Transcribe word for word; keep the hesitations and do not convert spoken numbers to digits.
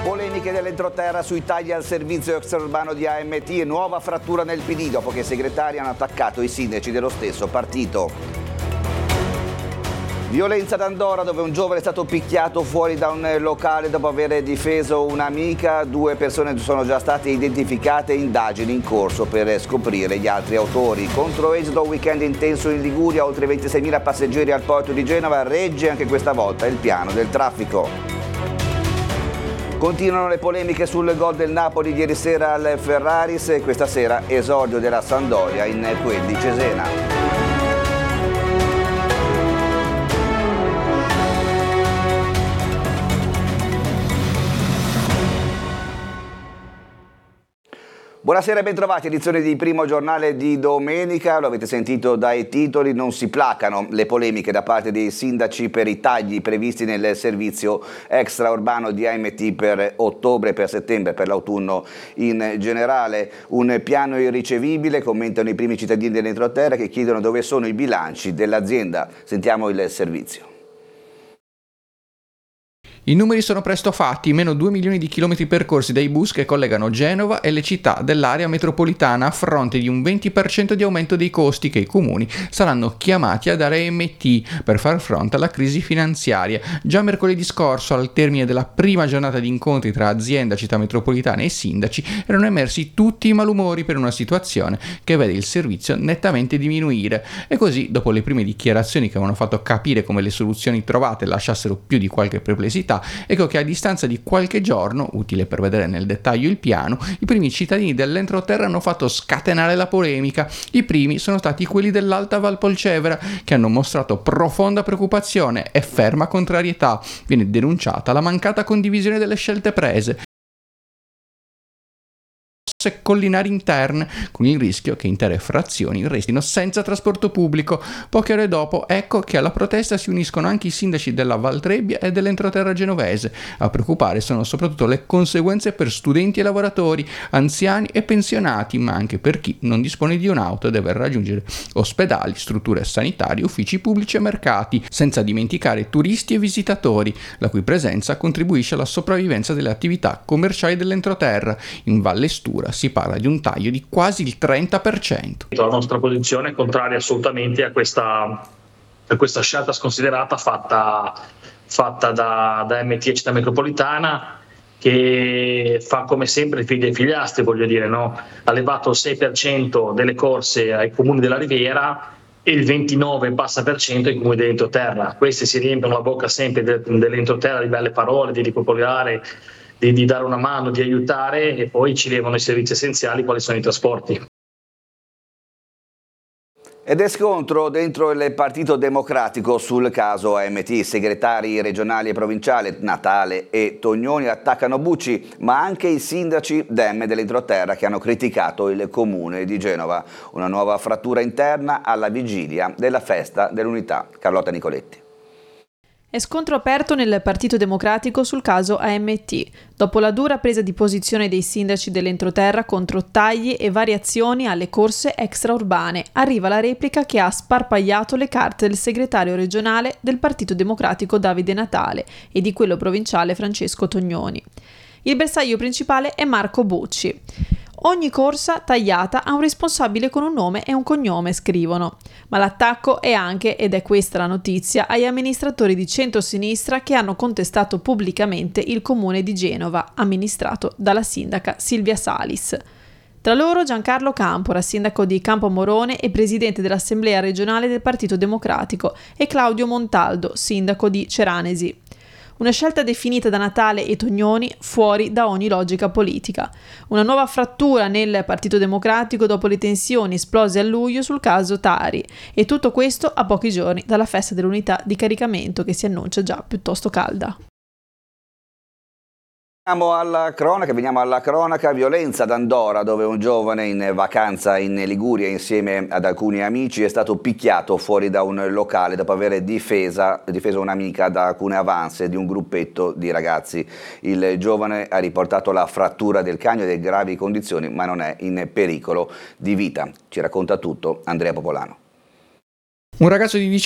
Polemiche dell'entroterra sui tagli al servizio extraurbano di A M T e nuova frattura nel P D dopo che i segretari hanno attaccato i sindaci dello stesso partito. Violenza ad Andorra, dove un giovane è stato picchiato fuori da un locale dopo aver difeso un'amica. Due persone sono già state identificate e indagini in corso per scoprire gli altri autori. Controesodo, weekend intenso in Liguria, oltre ventiseimila passeggeri al porto di Genova. Regge anche questa volta il piano del traffico. Continuano le polemiche sul gol del Napoli di ieri sera al Ferraris e questa sera esordio della Sampdoria in quel di Cesena. Buonasera e bentrovati, edizione di Primo Giornale di domenica. Lo avete sentito dai titoli, non si placano le polemiche da parte dei sindaci per i tagli previsti nel servizio extraurbano di A M T per ottobre, per settembre, per l'autunno in generale. Un piano irricevibile, commentano i primi cittadini dell'entroterra che chiedono dove sono i bilanci dell'azienda. Sentiamo il servizio. I numeri sono presto fatti, meno due milioni di chilometri percorsi dai bus che collegano Genova e le città dell'area metropolitana a fronte di un venti per cento di aumento dei costi che i comuni saranno chiamati a dare a M T per far fronte alla crisi finanziaria. Già mercoledì scorso, al termine della prima giornata di incontri tra azienda, città metropolitana e sindaci, erano emersi tutti i malumori per una situazione che vede il servizio nettamente diminuire. E così, dopo le prime dichiarazioni che avevano fatto capire come le soluzioni trovate lasciassero più di qualche perplessità, ecco che a distanza di qualche giorno, utile per vedere nel dettaglio il piano, i primi cittadini dell'entroterra hanno fatto scatenare la polemica. I primi sono stati quelli dell'Alta Valpolcevera, che hanno mostrato profonda preoccupazione e ferma contrarietà. Viene denunciata la mancata condivisione delle scelte prese collinari interne, con il rischio che intere frazioni restino senza trasporto pubblico. Poche ore dopo, ecco che alla protesta si uniscono anche i sindaci della Val Trebbia e dell'entroterra genovese. A preoccupare sono soprattutto le conseguenze per studenti e lavoratori, anziani e pensionati, ma anche per chi non dispone di un'auto e deve raggiungere ospedali, strutture sanitarie, uffici pubblici e mercati, senza dimenticare turisti e visitatori, la cui presenza contribuisce alla sopravvivenza delle attività commerciali dell'entroterra. In Valle Stura si parla di un taglio di quasi il trenta per cento. La nostra posizione è contraria assolutamente a questa, a questa scelta sconsiderata fatta, fatta da, da M T e Città Metropolitana, che fa come sempre figli e figliastri, voglio dire, no? Ha levato il sei per cento delle corse ai comuni della Riviera e il ventinove passa per cento ai comuni dell'entroterra. Questi si riempiono la bocca sempre dell'entroterra di belle parole, di ripopolare, Di, di dare una mano, di aiutare, e poi ci levano i servizi essenziali quali sono i trasporti. Ed è scontro dentro il Partito Democratico sul caso A M T. I segretari regionali e provinciali Natale e Tognoni attaccano Bucci, ma anche i sindaci Dem dell'entroterra che hanno criticato il comune di Genova. Una nuova frattura interna alla vigilia della festa dell'unità. Carlotta Nicoletti. È scontro aperto nel Partito Democratico sul caso A M T, dopo la dura presa di posizione dei sindaci dell'entroterra contro tagli e variazioni alle corse extraurbane. Arriva la replica che ha sparpagliato le carte del segretario regionale del Partito Democratico Davide Natale e di quello provinciale Francesco Tognoni. Il bersaglio principale è Marco Bucci. Ogni corsa tagliata ha un responsabile con un nome e un cognome, scrivono. Ma l'attacco è anche, ed è questa la notizia, agli amministratori di centrosinistra che hanno contestato pubblicamente il comune di Genova, amministrato dalla sindaca Silvia Salis. Tra loro Giancarlo Campora, sindaco di Campomorone e presidente dell'Assemblea regionale del Partito Democratico, e Claudio Montaldo, sindaco di Ceranesi. Una scelta definita da Natale e Tognoni fuori da ogni logica politica. Una nuova frattura nel Partito Democratico dopo le tensioni esplose a luglio sul caso Tari. E tutto questo a pochi giorni dalla festa dell'unità di caricamento che si annuncia già piuttosto calda. Veniamo alla cronaca, veniamo alla cronaca, violenza ad Andorra, dove un giovane in vacanza in Liguria insieme ad alcuni amici è stato picchiato fuori da un locale dopo aver difesa, difeso un'amica da alcune avance di un gruppetto di ragazzi. Il giovane ha riportato la frattura del cranio e gravi condizioni, ma non è in pericolo di vita. Ci racconta tutto Andrea Popolano. Un ragazzo di